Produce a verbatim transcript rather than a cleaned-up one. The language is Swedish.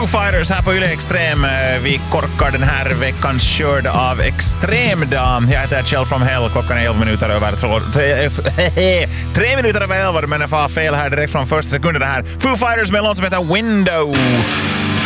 Foo Fighters här på Yle Extrem. Vi korkar den här veckans körd av Extremdam. Jag heter Kjell from Hell. Klockan är elva minuter över... Tre minuter över elva, men jag får fel här direkt från första sekunden. Det här Foo Fighters med en låt som heter Window.